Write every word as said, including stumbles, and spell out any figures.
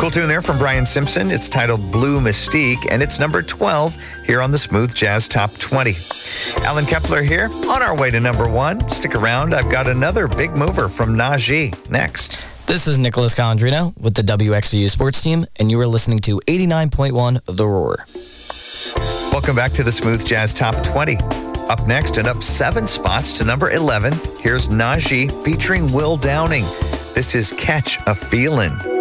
Cool tune there from Brian Simpson. It's titled Blue Mystique, and it's number twelve here on the Smooth Jazz Top twenty. Alan Kepler here, on our way to number one. Stick around. I've got another big mover from Najee next. This is Nicholas Calandrino with the W X U Sports Team, and you are listening to eighty-nine point one The Roar. Welcome back to the Smooth Jazz Top twenty. Up next and up seven spots to number eleven, here's Najee featuring Will Downing. This is Catch a Feelin'.